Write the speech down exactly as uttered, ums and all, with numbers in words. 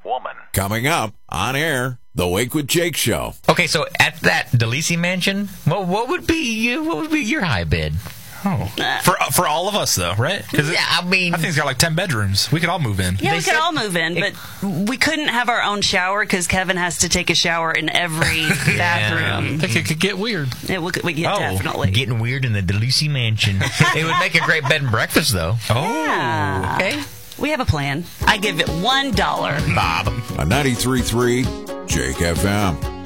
woman. Coming up on air, the Wake with Jake show. Okay, so at that DeLisi mansion, what what would be what would be your high bid? Oh, for for all of us though, right? Yeah, I mean, I think it's got like ten bedrooms. We could all move in. Yeah, They we said- could all move in, but we couldn't have our own shower because Kevin has to take a shower in every bathroom. I think it could get weird. It would, we yeah, Oh, definitely. getting weird in the DeLisi mansion. It would make a great bed and breakfast, though. Oh, Yeah. Okay, We have a plan. I give it one dollar. Bob. On ninety-three point three Jake F M.